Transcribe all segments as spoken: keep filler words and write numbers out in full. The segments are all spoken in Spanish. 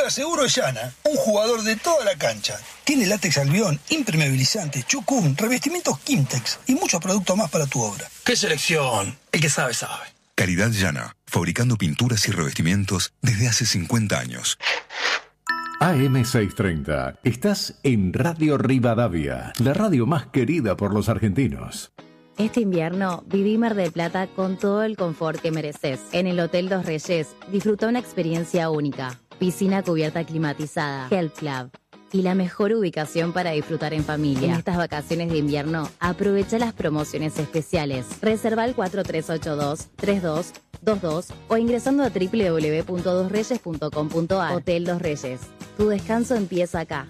Ahora seguro Llana, un jugador de toda la cancha. Tiene látex albión, impermeabilizante, chucún, revestimientos Quimtex y muchos productos más para tu obra. ¡Qué selección! El que sabe, sabe. Calidad Llana, fabricando pinturas y revestimientos desde hace cincuenta años. A M seiscientos treinta, estás en Radio Rivadavia, la radio más querida por los argentinos. Este invierno viví Mar del Plata con todo el confort que mereces. En el Hotel Dos Reyes disfruta una experiencia única. Piscina cubierta climatizada, Health Club y la mejor ubicación para disfrutar en familia. En estas vacaciones de invierno, aprovecha las promociones especiales. Reserva al cuatro tres ocho dos, tres dos dos dos o ingresando a doble u doble u doble u punto dos reyes punto com punto a r. Hotel Dos Reyes. Tu descanso empieza acá.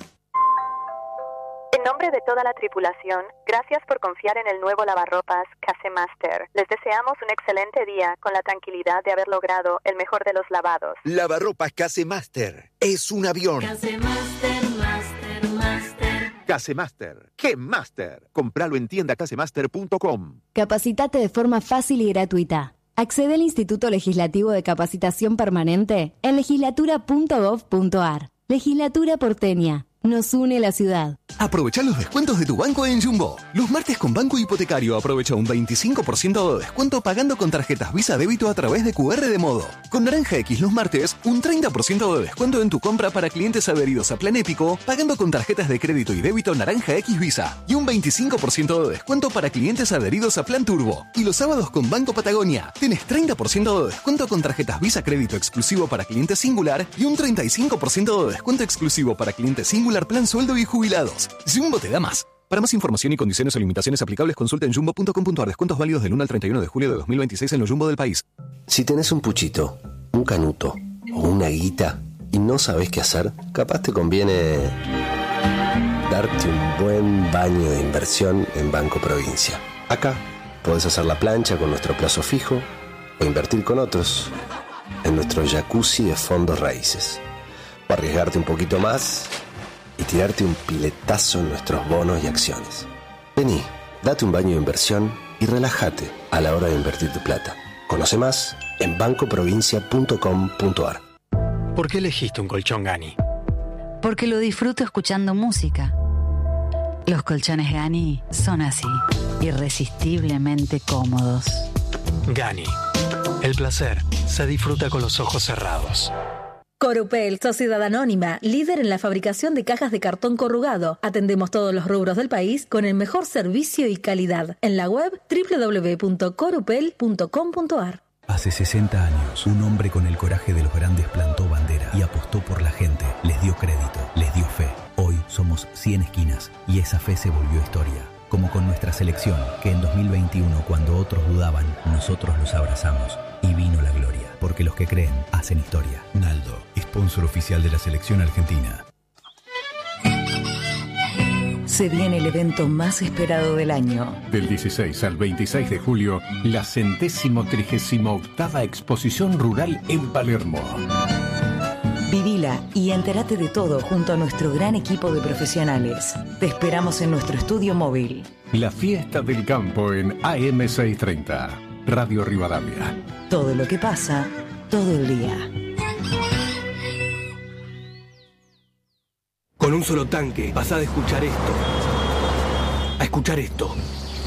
En nombre de toda la tripulación, gracias por confiar en el nuevo lavarropas Casemaster. Les deseamos un excelente día con la tranquilidad de haber logrado el mejor de los lavados. Lavarropas Casemaster es un avión. Casemaster, Master, Master. Casemaster, ¡qué Master! Compralo en tienda casemaster punto com. Capacitate de forma fácil y gratuita. Accede al Instituto Legislativo de Capacitación Permanente en legislatura punto gov punto a r. Legislatura porteña. Nos une la ciudad. Aprovecha los descuentos de tu banco en Jumbo. Los martes con Banco Hipotecario aprovecha un veinticinco por ciento de descuento pagando con tarjetas Visa Débito a través de cu erre de Modo. Con Naranja X los martes, un treinta por ciento de descuento en tu compra para clientes adheridos a Plan Épico pagando con tarjetas de crédito y débito Naranja X Visa. Y un veinticinco por ciento de descuento para clientes adheridos a Plan Turbo. Y los sábados con Banco Patagonia, tienes treinta por ciento de descuento con tarjetas Visa Crédito exclusivo para clientes Singular y un treinta y cinco por ciento de descuento exclusivo para clientes Singular Plan Sueldo y Jubilados. Jumbo te da más. Para más información y condiciones o limitaciones aplicables, consulta en jumbo punto com punto a r. Descuentos válidos del uno al treinta y uno de julio de dos mil veintiséis en los Jumbo del país. Si tenés un puchito, un canuto o una guita y no sabés qué hacer, capaz te conviene darte un buen baño de inversión en Banco Provincia. Acá podés hacer la plancha con nuestro plazo fijo o invertir con otros en nuestro jacuzzi de fondos raíces. O arriesgarte un poquito más y tirarte un piletazo en nuestros bonos y acciones. Vení, date un baño de inversión y relájate a la hora de invertir tu plata. Conoce más en banco provincia punto com punto a r. ¿Por qué elegiste un colchón Gani? Porque lo disfruto escuchando música. Los colchones Gani son así, irresistiblemente cómodos. Gani, el placer se disfruta con los ojos cerrados. Corupel, sociedad anónima, líder en la fabricación de cajas de cartón corrugado. Atendemos todos los rubros del país con el mejor servicio y calidad. En la web doble u doble u doble u punto corupel punto com punto a r. Hace sesenta años, un hombre con el coraje de los grandes plantó bandera y apostó por la gente. Les dio crédito, les dio fe. Hoy somos cien esquinas y esa fe se volvió historia. Como con nuestra selección, que en dos mil veintiuno, cuando otros dudaban, nosotros los abrazamos y vino la gloria. Porque los que creen hacen historia. Naldo, sponsor oficial de la selección argentina. Se viene el evento más esperado del año. Del dieciséis al veintiséis de julio, la centésimo trigésimo octava exposición rural en Palermo. Vivila y entérate de todo junto a nuestro gran equipo de profesionales. Te esperamos en nuestro estudio móvil. La fiesta del campo en A M seiscientos treinta. Radio Rivadavia. Todo lo que pasa, todo el día. Con un solo tanque pasá de escuchar esto a escuchar esto.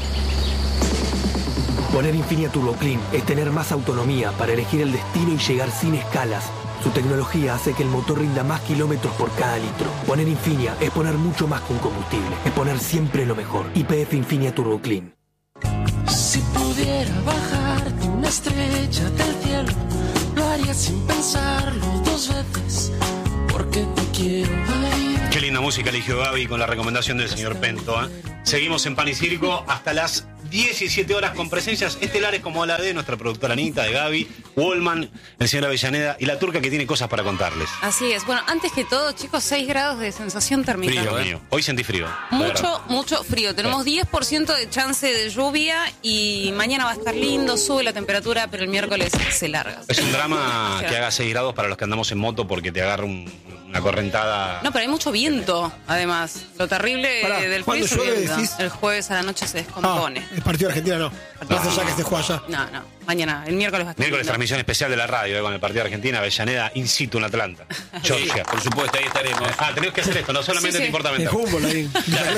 Poner Infinia Turbo Clean es tener más autonomía para elegir el destino y llegar sin escalas. Su tecnología hace que el motor rinda más kilómetros por cada litro. Poner Infinia es poner mucho más que un combustible. Es poner siempre lo mejor. Y P F Infinia Turbo Clean. Si pudiera bajar de una estrella del cielo, lo haría sin pensarlo dos veces, porque te quiero ir. Qué linda música eligió Gaby con la recomendación del señor Pento, ¿eh? Seguimos en Pan y Circo hasta las diecisiete horas con presencias estelares como la de nuestra productora Anita, de Gaby, Wallman, el señor Avellaneda y la turca que tiene cosas para contarles. Así es. Bueno, antes que todo, chicos, seis grados de sensación térmica. Frío, mío. Hoy sentí frío. Mucho, mucho frío. Tenemos diez por ciento de chance de lluvia y mañana va a estar lindo, sube la temperatura, pero el miércoles se larga. Es un drama que haga seis grados para los que andamos en moto porque te agarra un, una correntada. No, pero hay mucho viento, además. Lo terrible Pará, del frío ¿cuándo es el llueve, viento. decís? El jueves a la noche se descompone. Ah, el partido de Argentina no. Más allá que se juega allá. No, no. Mañana, el miércoles va a estar Miércoles, lindo. transmisión especial de la radio eh, con el partido de Argentina, Avellaneda, in situ en Atlanta. Georgia. Por supuesto, ahí estaremos. Ah, tenemos que hacer esto, no solamente Sí, sí. te importa El mental. Humboldt ahí.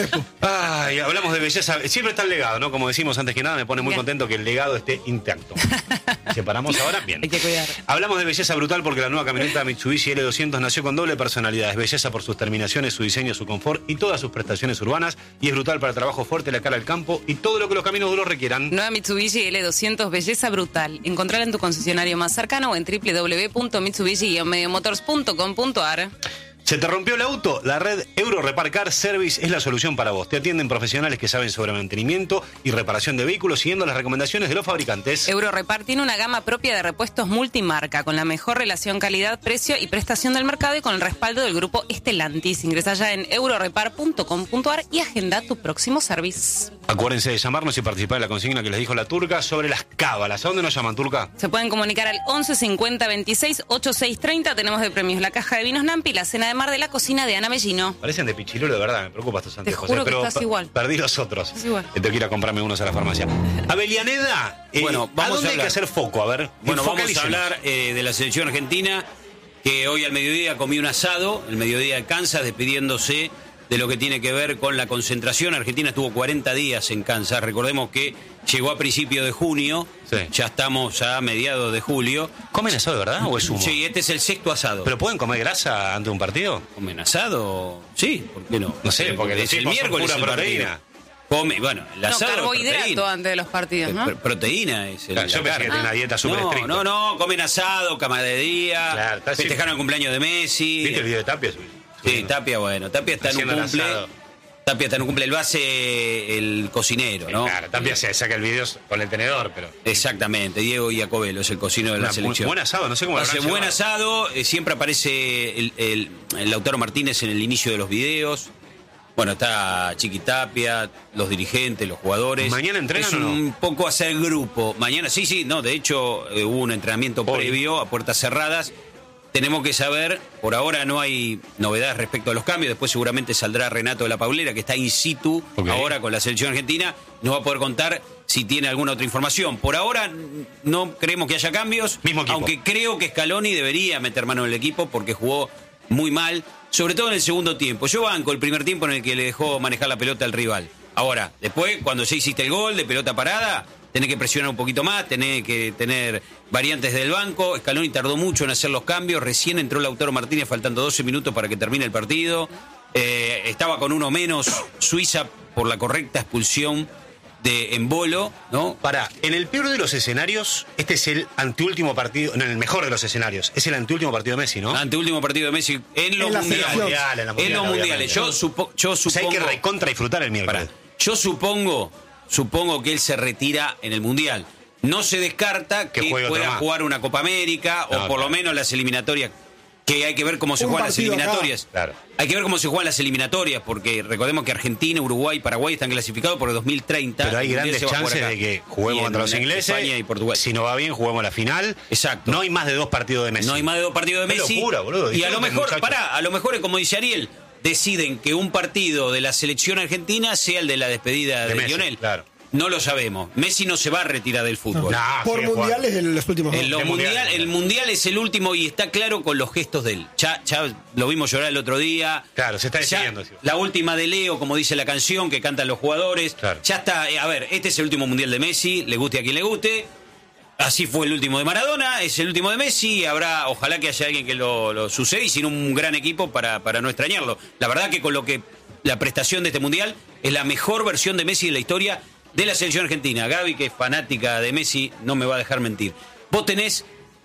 Ay, hablamos de belleza. Siempre está el legado, ¿no? Como decimos antes que nada, me pone muy Bien. contento que el legado esté intacto. ¿Separamos ahora? Bien. Hay que cuidar. Hablamos de belleza brutal porque la nueva camioneta Mitsubishi L doscientos nació con doble personalidad. Es belleza por sus terminaciones, su diseño, su confort y todas sus prestaciones urbanas. Y es brutal para trabajo fuerte, la cara al campo y todo lo que los caminos duros requieran. Nueva Mitsubishi L doscientos, belleza brutal. Encontrala en tu concesionario más cercano o en w w w punto mitsubishi motors punto com punto a r. ¿Se te rompió el auto? La red Euro Repar Car Service es la solución para vos. Te atienden profesionales que saben sobre mantenimiento y reparación de vehículos siguiendo las recomendaciones de los fabricantes. Eurorepar tiene una gama propia de repuestos multimarca con la mejor relación calidad-precio y prestación del mercado y con el respaldo del grupo Estelantis. Ingresa ya en eurorepar punto com punto a r y agenda tu próximo service. Acuérdense de llamarnos y participar en la consigna que les dijo la turca sobre las cábalas. ¿A dónde nos llaman, turca? Se pueden comunicar al once cincuenta veintiséis ochenta y seis treinta. Tenemos de premios la caja de vinos Nampi, la cena de mar de la cocina de Ana Mellino. Parecen de pichirulo, de verdad, me preocupa estos anteojos. juro eh, que pero estás per- igual. Perdí los otros. Estás igual. Tengo que ir a comprarme unos a la farmacia. Avelianeda, eh, Bueno, ¿a vamos dónde a hay que hablar. hacer foco? A ver, Bueno, vamos a focalicemos. hablar eh, de la selección argentina, que hoy al mediodía comió un asado, el mediodía de Kansas, despidiéndose de lo que tiene que ver con la concentración. Argentina estuvo cuarenta días en Kansas. Recordemos que llegó a principios de junio, Sí. ya estamos a mediados de julio. ¿Comen asado de verdad o es humo? Sí, este es el sexto asado. ¿Pero pueden comer grasa ante un partido? ¿Comen asado? Sí, ¿por qué no? No sé, porque los es el tipos son miércoles pura el partido. proteína. Come, bueno, el No, asado es carbohidrato proteína. antes de los partidos, ¿no? Pr- Proteína es el Claro, yo la pensé carne. que tenía una dieta súper no, estricta. No, no, comen asado, camaradería, Claro, está así. festejaron el cumpleaños de Messi. ¿Viste el video de Tapia? Sí, Tapia, bueno, Tapia está en un Haciendo el cumple. asado. Tapia está en un cumple, lo hace el cocinero, ¿no? Claro, Tapia se saca el video con el tenedor, pero... Exactamente, Diego Iacobello es el cocinero de la Una- selección. buen asado, no sé cómo lo Hace habrán buen llevado. asado, eh, siempre aparece el, el- el Lautaro Martínez en el inicio de los videos. Bueno, está Chiqui Tapia, los dirigentes, los jugadores. ¿Mañana entrenan es o no? un poco hacer grupo. Mañana, sí, sí, no, de hecho eh, hubo un entrenamiento Hoy. previo a puertas cerradas. Tenemos que saber, por ahora no hay novedades respecto a los cambios, después seguramente saldrá Renato de la Paulera, que está in situ Ok. ahora con la selección argentina, nos va a poder contar si tiene alguna otra información. Por ahora n- no creemos que haya cambios, Mismo equipo. aunque creo que Scaloni debería meter mano en el equipo porque jugó muy mal, sobre todo en el segundo tiempo. Yo banco el primer tiempo en el que le dejó manejar la pelota al rival. Ahora, después, cuando ya hiciste el gol de pelota parada, tenés que presionar un poquito más, tenés que tener variantes del banco. Scaloni tardó mucho en hacer los cambios, recién entró Lautaro Martínez faltando doce minutos para que termine el partido. Eh, estaba con uno menos Suiza por la correcta expulsión de Embolo, ¿no? Para, en el peor de los escenarios, este es el anteúltimo partido, no, en el mejor de los escenarios, es el anteúltimo partido de Messi, ¿no? Anteúltimo partido de Messi en los En la mundiales. selección. Mundial, en la En mundial, los mundiales. obviamente. Yo, supo- yo O sea, hay supongo. que recontra disfrutar el miércoles. Pará. Yo supongo, supongo que él se retira en el mundial. No se descarta Que que, juegue otro pueda más. jugar una Copa América No, o por claro. lo menos las eliminatorias. Que hay que ver cómo se Un juegan las partido acá. eliminatorias. Claro. Hay que ver cómo se juegan las eliminatorias, porque recordemos que Argentina, Uruguay y Paraguay están clasificados por el dos mil treinta. Pero hay El mundial grandes se va a jugar chances acá. de que juguemos Y en contra los ingleses. España y Portugal. Si no va bien, juguemos la final. Exacto. No hay más de dos partidos de Messi. No hay más de dos partidos de Qué Messi. locura, boludo. Y a lo Disfruten, mejor, muchachos. pará, a lo mejor es como dice Ariel, deciden que un partido de la selección argentina sea el de la despedida de, De Messi, Lionel. claro. No lo sabemos. Messi no se va a retirar del fútbol. Nah, Por sigue jugando. mundiales en los últimos dos. En los De mundial, mundial. el mundial es el último y está claro con los gestos de él. Ya, ya lo vimos llorar el otro día. Claro, se está Ya decidiendo. sí. la última de Leo, como dice la canción, que cantan los jugadores. Claro. Ya está. eh, A ver, este es el último mundial de Messi, le guste a quien le guste. Así fue el último de Maradona, es el último de Messi. Habrá, ojalá que haya alguien que lo, lo suceda y sin un gran equipo para, para no extrañarlo. La verdad que con lo que la prestación de este mundial es la mejor versión de Messi de la historia de la selección argentina. Gaby, que es fanática de Messi, no me va a dejar mentir. Vos tenés,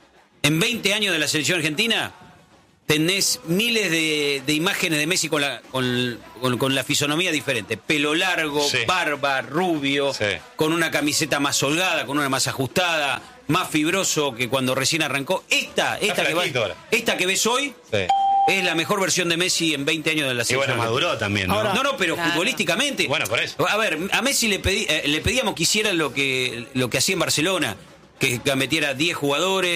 en veinte años de la selección argentina, tenés miles de, de imágenes de Messi con la, con, con- con la fisonomía diferente. Pelo largo, Sí. barba, rubio, Sí. con una camiseta más holgada, con una más ajustada, más fibroso que cuando recién arrancó. Esta, esta, que, flaquito va- ahora. esta que ves hoy Sí. es la mejor versión de Messi en veinte años de la Y selección. bueno, argentina. maduró también, ¿no? Ahora- No, no, pero Claro. futbolísticamente. Bueno, por eso. A ver, a Messi le, pedí- eh, le pedíamos que hiciera lo que, lo que hacía en Barcelona, que, que metiera diez jugadores,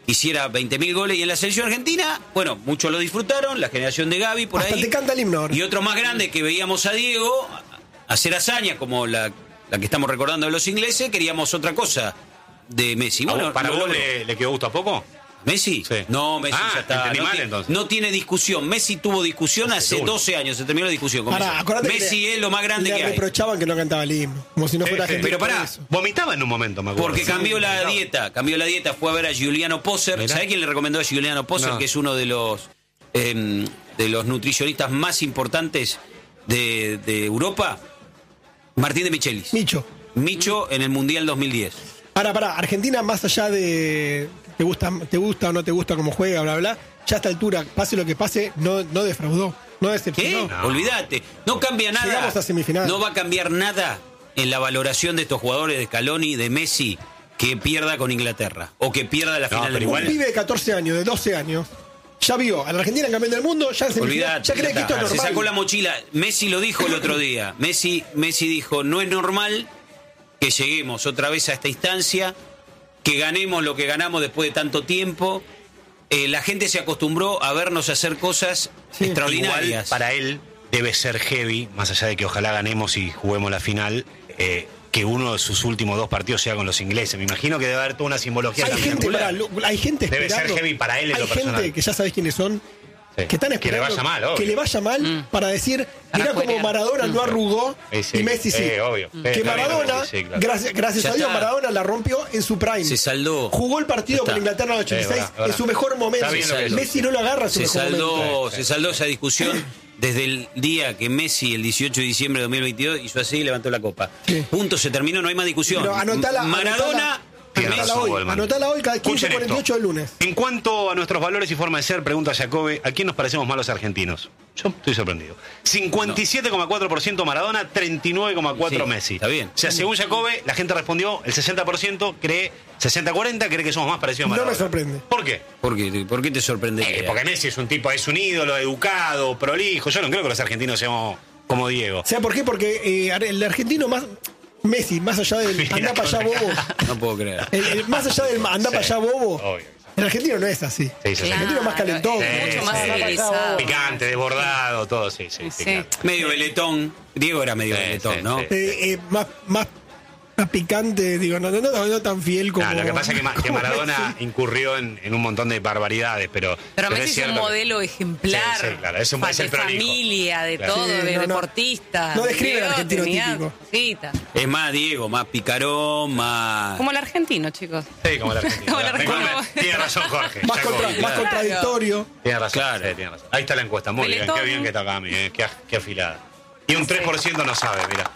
hiciera veinte mil goles. Y en la selección argentina, bueno, muchos lo disfrutaron, la generación de Gaby por Hasta ahí. te canta el himno ahora. Y otro más grande que veíamos a Diego hacer hazañas como la, la que estamos recordando de los ingleses, queríamos otra cosa de Messi. Bueno, ¿Para lo vos logró. le, le quedó gusto a poco? ¿Messi? Sí. No, Messi Ah, ya está. entendí No, mal, ti- entonces. no tiene discusión. Messi tuvo discusión hace seguro. doce años. Se terminó la discusión con Pará, Messi. acordate que Messi le- es lo más grande le que hay. reprochaban que no cantaba el himno, como si no fuera Sí, sí. argentino. Pero pará, por eso. Vomitaba en un momento, me acuerdo. Porque Sí, cambió la vomitaba. dieta. Cambió la dieta. Fue a ver a Giuliano Posser. Mirá. ¿Sabés quién le recomendó a Giuliano Posser? No. Que es uno de los eh, de los nutricionistas más importantes de, de Europa. Martín de Michelis. Micho. Micho en el Mundial dos mil diez. Pará, pará, Argentina, más allá de te gusta, te gusta o no te gusta cómo juega, bla, bla, ya a esta altura, pase lo que pase, no, no defraudó, no ¿Qué? decepcionó. No. Olvídate. No cambia nada. Llegamos a semifinal. No va a cambiar nada en la valoración de estos jugadores de Scaloni, de Messi, que pierda con Inglaterra. O que pierda la No, final pero del Un igual- Mundial. pibe de catorce años, de doce años, ya vio a la Argentina campeón del mundo, ya en semifinal, Olvídate, ya cree que esto es se normal. sacó la mochila. Messi lo dijo el otro día. Messi, Messi dijo, no es normal que lleguemos otra vez a esta instancia, que ganemos lo que ganamos después de tanto tiempo. Eh, la gente se acostumbró a vernos hacer cosas Sí. extraordinarias. Igual, para él debe ser heavy, más allá de que ojalá ganemos y juguemos la final, eh, que uno de sus últimos dos partidos sea con los ingleses. Me imagino que debe haber toda una simbología Hay gente, espectacular. pará, lo- hay gente Debe ser esperando. heavy para él en Hay lo personal. gente que ya sabes quiénes son, Sí. que están Que le esperando vaya mal, obvio. que le vaya mal Mm. para decir, Para mirá como juerear. Maradona no arrugó Eh, sí. y Messi sí. Eh, obvio. Eh, Que está bien, Maradona, sí, sí, claro. gracias, gracias Ya a Dios, está. Maradona la rompió en su prime. Se saldó. Jugó el partido Ya con está. Inglaterra en el ochenta y seis Eh, verdad, verdad. en su mejor momento. Está bien lo que decís. Messi no lo agarra en su Se mejor saldó, momento. Sí, se sí. saldó esa discusión desde el día que Messi, el dieciocho de diciembre de dos mil veintidós, hizo así y levantó la copa. Sí. Punto, se terminó, no hay más discusión. Pero anotala, Maradona, Tiene anotala razón, hoy, Goldman. anotala hoy, cada quince Escuchen cuarenta y ocho esto. del lunes. En cuanto a nuestros valores y forma de ser, pregunta Jacobe, ¿a quién nos parecemos más los argentinos? Yo estoy sorprendido. cincuenta y siete coma cuatro por ciento Maradona, treinta y nueve coma cuatro por ciento Sí, Messi. está bien. O sea, según Jacobe, la gente respondió, el sesenta por ciento cree, sesenta cuarenta cree que somos más parecidos a No Maradona. me sorprende. ¿Por qué? ¿Por qué, ¿Por qué te sorprende? Eh, porque Messi es un tipo, es un ídolo, educado, prolijo. Yo no creo que los argentinos seamos como Diego. ¿Sabes por qué? Porque eh, el argentino más. Messi, más allá del Mira, andá para allá bobo. No puedo creer. El- el- más allá del andá Sí, para allá bobo. obvio. El argentino no es así. Sí, sí, El sí. argentino es más calentón. Sí, mucho sí. más Andá para allá, civilizado. Picante, desbordado, todo, sí, sí. sí, Sí. claro. Medio veletón. Diego era medio Sí, veletón, sí, ¿no? sí. Eh, eh, más, más, más picante, digo, no, no, no, no tan fiel como. No, lo que pasa es que, Ma- que como Maradona Messi. incurrió en, en un montón de barbaridades, pero. Pero Messi es un cierto que- modelo ejemplar. Sí, sí, claro, es un- fa- es el de prolijo. familia, de Claro. todo, Sí, de no, no. deportista. No describe al Diego argentino tenía típico. cositas. Es más Diego, más picarón, más... Como el argentino, chicos. Sí, como el argentino. Como el argentino. Tiene razón, Jorge. Más, Jacobi, contra- más claro. contradictorio. Tiene razón. Claro. sí, tiene razón. Ahí está la encuesta. Muy bien. Peletón. Qué bien que está Cami. eh, Qué, qué afilada. Y un tres por ciento no sabe, mira.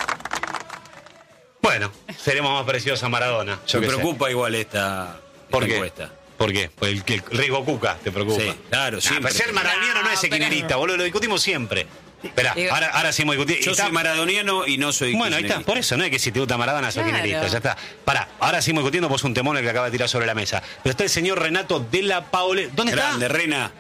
Bueno, seremos más parecidos a Maradona. Yo Me qué sé. preocupa igual esta, ¿Por esta qué? encuesta. ¿Por qué? Pues el, el riesgo Cuca te preocupa. Sí, claro, Nah, siempre. pero ser maradoniano no es No, pero- equinerista, boludo. Lo discutimos siempre. Esperá, Digo- ahora, ahora seguimos discutiendo. Yo Y está- soy maradoniano y no soy Bueno, ahí está, kirchnerista. por eso, no es que si te gusta Maradona sos Claro. kirchnerista, ya está. Pará, ahora seguimos discutiendo, vos un temón el que acaba de tirar sobre la mesa. Pero está el señor Renato de la Paole. ¿Dónde Grande, está? Rena.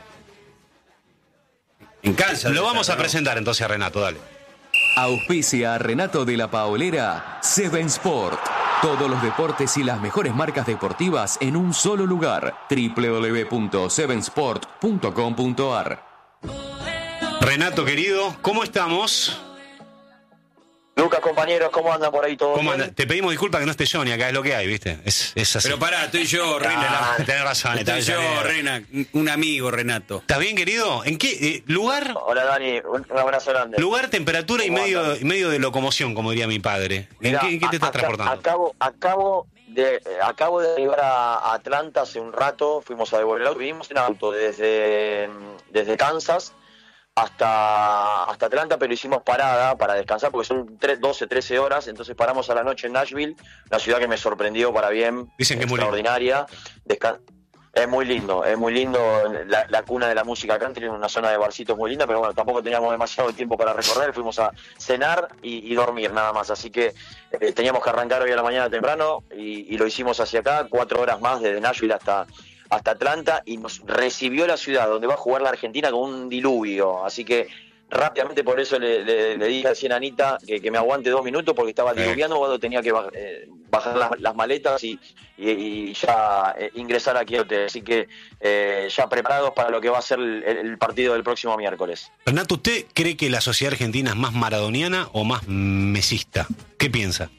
En Kansas. Lo vamos a ¿no? presentar entonces a Renato, dale. Auspicia a Renato de la Paolera Seven Sport. Todos los deportes y las mejores marcas deportivas en un solo lugar. doble u doble u doble u punto seven sport punto com punto a r. Renato, querido, ¿cómo estamos? Lucas, compañeros, ¿cómo andan por ahí todos? ¿Cómo anda? Te pedimos disculpas que no esté Johnny, acá es lo que hay, ¿viste? Es, es así. Pero pará, estoy yo, Rena. Ah, tenés razón, Estoy está yo, bien. Rena. Un amigo, Renato. ¿Estás bien, querido? ¿En qué eh, lugar? Hola, Dani, un un abrazo grande. Lugar, temperatura y ¿Cómo medio, andas? y medio de locomoción, como diría mi padre. ¿En Mirá, qué, en qué te a- estás aca- transportando? Acabo, acabo de, eh, acabo de arribar a a Atlanta hace un rato, fuimos a devolver el auto, vinimos en auto desde, desde Kansas hasta, hasta Atlanta, pero hicimos parada para descansar porque son tres, doce, trece horas, entonces paramos a la noche en Nashville, una ciudad que me sorprendió para bien, Dicen que es muy lindo. extraordinaria. Desca- Es muy lindo, es muy lindo la, la cuna de la música country, en una zona de barcitos muy linda, pero bueno, tampoco teníamos demasiado tiempo para recorrer, fuimos a cenar y, y dormir nada más, así que eh, teníamos que arrancar hoy a la mañana temprano y, y lo hicimos hacia acá, cuatro horas más desde Nashville hasta, hasta Atlanta, y nos recibió la ciudad donde va a jugar la Argentina con un diluvio, así que rápidamente por eso le, le, le dije a Anita que, que me aguante dos minutos porque estaba Sí. diluviando cuando tenía que ba- eh, bajar las, las maletas y, y, y ya eh, ingresar aquí a hotel. Así que eh, ya preparados para lo que va a ser el, el partido del próximo miércoles. Renato, ¿usted cree que la sociedad argentina es más maradoniana o más mesista? ¿Qué piensa?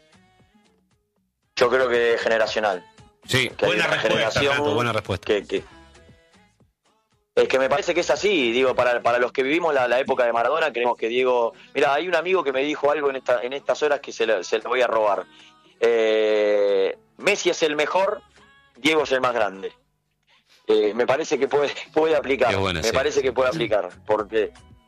Yo creo que generacional. Sí, que buena respuesta, Renato, buena respuesta. Que, que, es que me parece que es así, digo, para, para los que vivimos la, la época de Maradona, creemos que Diego... Mira, hay un amigo que me dijo algo en, esta, en estas horas que se lo, se lo voy a robar. Eh, Messi es el mejor, Diego es el más grande. Eh, me parece que puede, puede aplicar, buena, me sí. parece que puede aplicar, porque...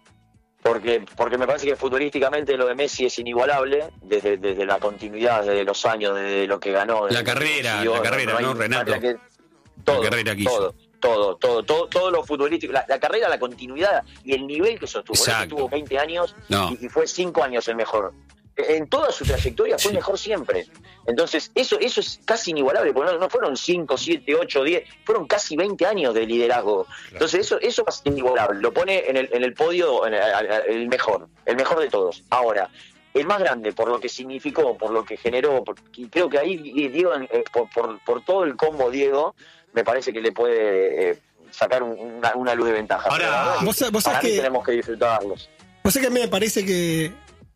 Porque, porque me parece que futbolísticamente lo de Messi es inigualable desde, desde la continuidad, desde los años, desde lo que ganó. La carrera, la carrera, ¿no, no Renato? Que, todo, la carrera que todo, todo, todo, todo, todo lo futbolístico, la, la carrera, la continuidad y el nivel que sostuvo. Él tuvo veinte años no. y, y fue cinco años el mejor. En toda su trayectoria fue sí. mejor siempre. Entonces, eso eso es casi inigualable, porque no, no fueron cinco, siete, ocho, diez, fueron casi veinte años de liderazgo. Claro. Entonces, eso eso es inigualable. Lo pone en el, en el podio en el, el mejor, el mejor de todos. Ahora, el más grande, por lo que significó, por lo que generó, por, creo que ahí, Diego, eh, por, por, por todo el combo Diego, me parece que le puede eh, sacar un, una, una luz de ventaja. Ahora, Pero, vos, vos para sabés mí que tenemos que disfrutarlos. Vos sabés que a mí me parece que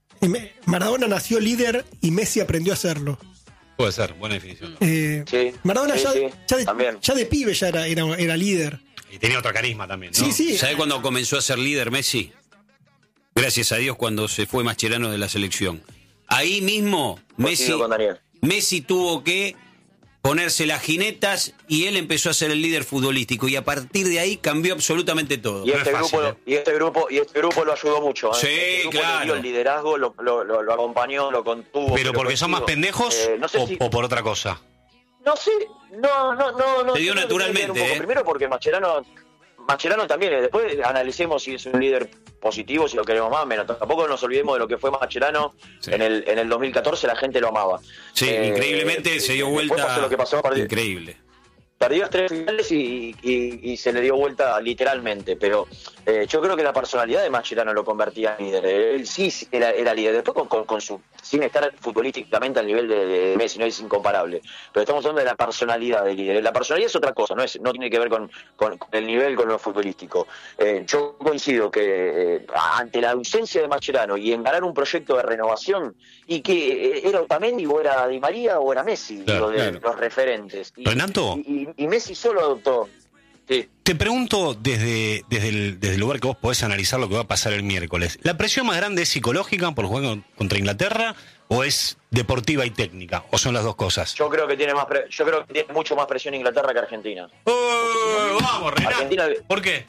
Maradona nació líder y Messi aprendió a hacerlo. Puede ser, buena definición. Eh, sí, Maradona sí, ya, sí, ya, de, ya de pibe ya era, era, era líder. Y tenía otro carisma también, ¿no? Sí, sí. ¿Sabés cuándo comenzó a ser líder Messi? Gracias a Dios, cuando se fue Mascherano de la selección. Ahí mismo Messi, Messi tuvo que ponerse las jinetas y él empezó a ser el líder futbolístico y a partir de ahí cambió absolutamente todo. Y este, no grupo, fácil, ¿eh? y este grupo y este grupo lo ayudó mucho. ¿eh? Sí, este grupo claro. Le dio el liderazgo, lo, lo, lo, lo acompañó, lo contuvo. Pero porque son más pendejos eh, no sé o, si... o por otra cosa. No sé, no, no, no, no. Se dio naturalmente. ¿eh? Primero porque Mascherano, Mascherano también. Después analicemos si es un líder positivo, si lo queremos más o menos. Tampoco nos olvidemos de lo que fue Mascherano sí. en el en el dos mil catorce, la gente lo amaba. Sí, eh, increíblemente eh, se dio vuelta. Pasó lo que pasó, perdió, increíble. Perdió tres finales y, y, y se le dio vuelta literalmente, pero eh, yo creo que la personalidad de Mascherano lo convertía en líder. Él sí era, era líder. Después con, con, con su sin estar futbolísticamente al nivel de, de Messi, no es incomparable. Pero estamos hablando de la personalidad del líder. La personalidad es otra cosa, no es no tiene que ver con, con, con el nivel, con lo futbolístico. Eh, yo coincido que eh, ante la ausencia de Mascherano y en ganar un proyecto de renovación, y que eh, era Otamendi o era Di María o era Messi, claro, lo de, claro. los referentes. Y, Renato. Y, y, y Messi solo adoptó. Sí. Te pregunto desde, desde, el, desde el lugar que vos podés analizar lo que va a pasar el miércoles. ¿La presión más grande es psicológica por jugar contra Inglaterra o es deportiva y técnica? ¿O son las dos cosas? Yo creo que tiene más pre- yo creo que tiene mucho más presión Inglaterra que Argentina. Oh, vamos, Renato. Argentina, ¿por qué?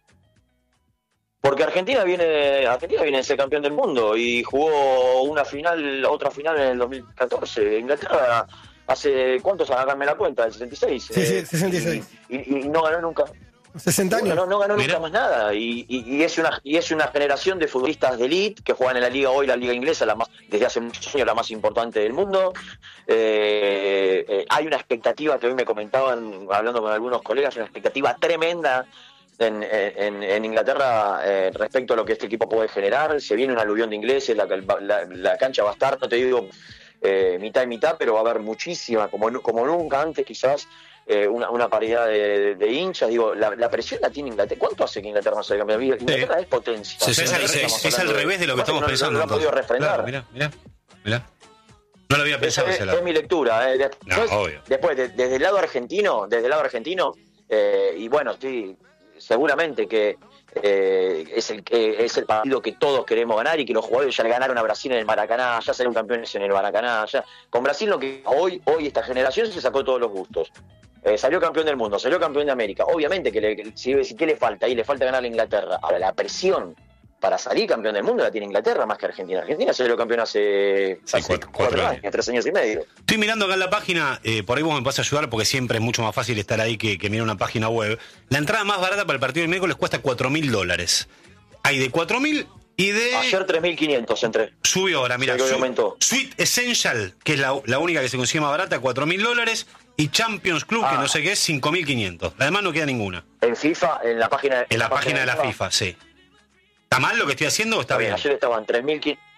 Porque Argentina viene Argentina viene a ser campeón del mundo y jugó una final, otra final en el dos mil catorce. Inglaterra hace, ¿cuántos? Háganme la cuenta, el sesenta y seis. Sí, sí, sesenta y seis. Y, y, y no ganó nunca. sesenta años. No, no ganó Mira. nunca más nada. Y, y, y, es una, y es una generación de futbolistas de elite que juegan en la liga hoy, la liga inglesa, la más, desde hace muchos años la más importante del mundo. Eh, eh, hay una expectativa que hoy me comentaban, hablando con algunos colegas, una expectativa tremenda en, en, en Inglaterra eh, respecto a lo que este equipo puede generar. Se viene un aluvión de ingleses, la, la, la cancha va a estar, no te digo eh, mitad y mitad, pero va a haber muchísima, como, como nunca antes quizás. Eh, una, una paridad de, de, de hinchas, digo, la, la presión la tiene Inglaterra. ¿Cuánto hace que Inglaterra no se cambia? Inglaterra sí. es potencia. Sí, es, al, es, es al revés de lo que estamos no, pensando. No, no lo ha podido refrendar. Mira, mira, mira. No lo había pensado. Es, es, es mi lectura. Eh. Después, no, obvio. después de, desde el lado argentino, desde el lado argentino, eh, y bueno, sí, seguramente que eh, es, el, eh, es el partido que todos queremos ganar y que los jugadores ya le ganaron a Brasil en el Maracaná, ya salieron campeones en el Maracaná. Ya. Con Brasil, lo que hoy, hoy esta generación se sacó todos los gustos. Eh, salió campeón del mundo, salió campeón de América. Obviamente que, le, que si, si ¿qué le falta? Ahí le falta ganar a Inglaterra. Ahora, la presión para salir campeón del mundo la tiene Inglaterra más que Argentina. Argentina salió campeón hace, sí, hace cuatro, cuatro, cuatro años, tres años y medio. Estoy mirando acá en la página, eh, por ahí vos me podés ayudar porque siempre es mucho más fácil estar ahí que, que mirar una página web. La entrada más barata para el partido del miércoles cuesta cuatro mil dólares. Hay de cuatro mil y de... Ayer tres mil quinientos entré. Subió ahora, mira. Su, aumentó. Suite Essential, que es la, la única que se consigue más barata, cuatro mil dólares. Y Champions Club, ah. que no sé qué es, cinco mil quinientos. Además no queda ninguna. En FIFA, en la página... En la, la página, página de la FIFA, FIFA, sí. ¿Está mal lo que estoy haciendo o está, está bien? bien? Ayer estaban tres mil quinientos.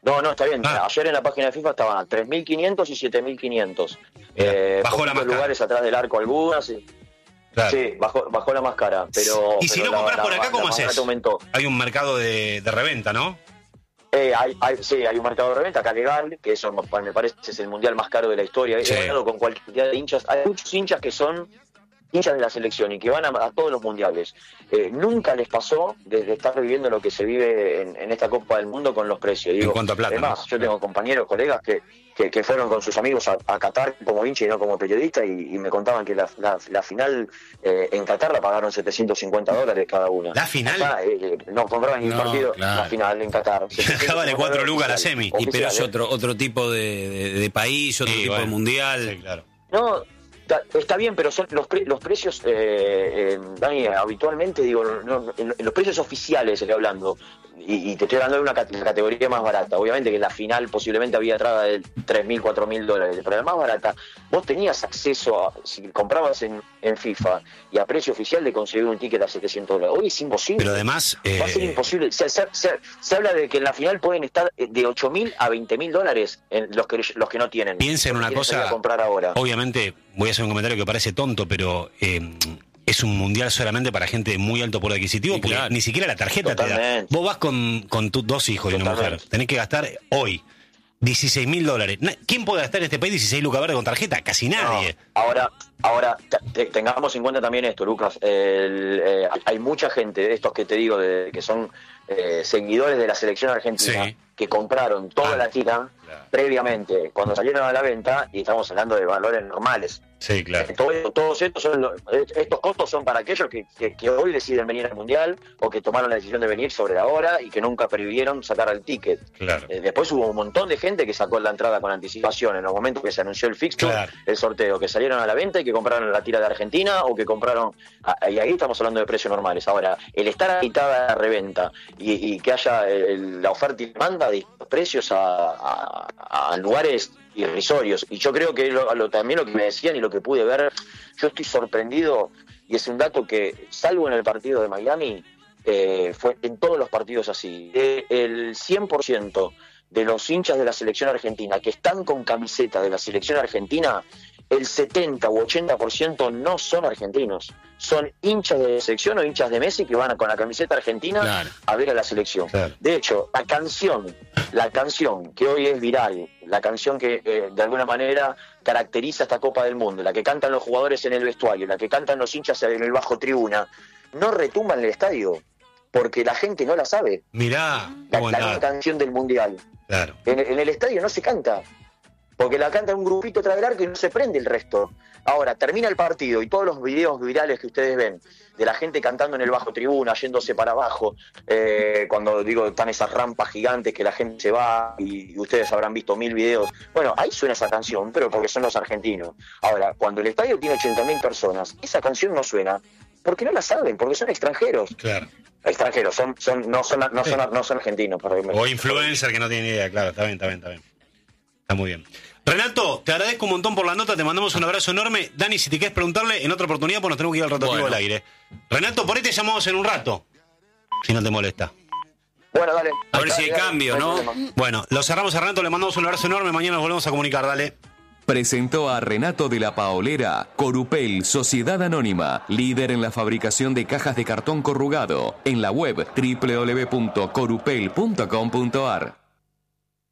No, no, está bien. Ah. Ayer en la página de FIFA estaban a tres mil quinientos y siete mil quinientos. Eh, bajó la más cara. lugares atrás del arco algunas. Sí, Claro. sí bajó, bajó la más cara. Pero, Y si pero no la- compras la- por acá, la ¿cómo más haces? barata aumentó. Hay un mercado de, de reventa, ¿no? Eh, hay, hay, sí, hay un mercado de reventa acá legal, que eso me parece es el mundial más caro de la historia. Sí. He hablado con cualquier cantidad de hinchas. Hay muchos hinchas que son hinchas de la selección y que van a, a todos los mundiales. Eh, nunca les pasó desde estar viviendo lo que se vive en, en esta Copa del Mundo con los precios. Digo, En cuanto a plata, además, ¿no? yo tengo compañeros, colegas que, que, que fueron con sus amigos a, a Qatar como hincha y no como periodista y, y me contaban que la, la, la final eh, en Qatar la pagaron setecientos cincuenta dólares cada una. ¿La final? Acá, eh, no compraban ni un No, partido, claro. la final en Qatar. Acá vale cuatro lucas la semi. Y pero es Oficial, ¿eh? otro otro tipo de, de- de país, otro Sí, tipo bueno. de mundial. Sí, claro. No, está, está bien, pero son los, pre- los precios, eh, eh, Dani, habitualmente, digo, no, en, en los precios oficiales estoy hablando, y, y te estoy hablando de una cat- la categoría más barata. Obviamente que en la final posiblemente había entrada de tres mil, cuatro mil dólares, pero la más barata, vos tenías acceso, a, si comprabas en, en FIFA y a precio oficial de conseguir un ticket a setecientos dólares. Hoy es imposible. Pero además, Va a ser eh, imposible. Se, se- se- se habla de que en la final pueden estar de ocho mil a veinte mil dólares en los que, los que no tienen. piensa en Los una que quieren salir cosa. a comprar ahora. Obviamente, voy a hacer un comentario que parece tonto, pero eh, es un mundial solamente para gente de muy alto poder adquisitivo, Sí, porque claro. ni siquiera la tarjeta te da. Totalmente. Vos vas con, con tus dos hijos y una Totalmente. mujer. Tenés que gastar hoy dieciséis mil dólares. Na- ¿Quién puede gastar en este país dieciséis lucas verdes con tarjeta? Casi nadie. No, ahora, ahora te- te- tengamos en cuenta también esto, Lucas. El, eh, hay mucha gente de estos que te digo, de, que son eh, seguidores de la selección argentina, Sí. que compraron toda Ah, la tira claro. previamente, cuando salieron a la venta, y estamos hablando de valores normales. Sí, claro. Eh, todo- todos estos son los- estos costos son para aquellos que, que- que hoy deciden venir al mundial o que tomaron la decisión de venir sobre la hora y que nunca previeron sacar el ticket. Claro. Eh, después hubo un montón de gente que sacó la entrada con anticipación en los momentos que se anunció el fixture, Claro. el sorteo, que salieron a la venta y que compraron la tira de Argentina o que compraron, a- y ahí estamos hablando de precios normales. Ahora, el estar a mitad de la reventa y, y que haya el- la oferta y demanda de estos precios a, a- a lugares irrisorios. Y yo creo que lo- lo- también lo que me decían y lo que pude ver, yo estoy sorprendido, y es un dato que, salvo en el partido de Miami, eh, fue en todos los partidos así. Eh, el cien por ciento de los hinchas de la selección argentina que están con camiseta de la selección argentina, el setenta u ochenta por ciento no son argentinos. Son hinchas de la selección o hinchas de Messi que van con la camiseta argentina Claro. a ver a la selección. Claro. De hecho, la canción, la canción que hoy es viral, la canción que eh, de alguna manera caracteriza esta Copa del Mundo, la que cantan los jugadores en el vestuario, la que cantan los hinchas en el bajo tribuna, no retumba en el estadio, porque la gente no la sabe. Mirá, qué La, buen la gran dato. canción del Mundial. Claro. En, en el estadio no se canta, porque la canta un grupito tras del arco y no se prende el resto. Ahora, termina el partido y todos los videos virales que ustedes ven de la gente cantando en el bajo tribuna, yéndose para abajo, eh, cuando digo están esas rampas gigantes que la gente se va y, y ustedes habrán visto mil videos. Bueno, ahí suena esa canción, pero porque son los argentinos. Ahora, cuando el estadio tiene ochenta mil personas, esa canción no suena porque no la saben, porque son extranjeros. Claro. Extranjeros, son, son, no, son, no, son, no son argentinos. perdón. O influencer que no tiene ni idea, claro, está bien, está bien, está bien. Está muy bien. Renato, te agradezco un montón por la nota, te mandamos un abrazo enorme. Dani, si te quieres preguntarle en otra oportunidad, pues nos tenemos que ir al rotativo Bueno. al aire. Renato, por ahí te llamamos en un rato, si no te molesta. Bueno, dale. A ver si hay Dale, cambio, dale, ¿no? hay problema. Bueno, lo cerramos a Renato, le mandamos un abrazo enorme, mañana nos volvemos a comunicar, dale. Presentó a Renato de la Paolera, Corupel, Sociedad Anónima, líder en la fabricación de cajas de cartón corrugado, en la web doble u doble u doble u punto corupel punto com punto ar.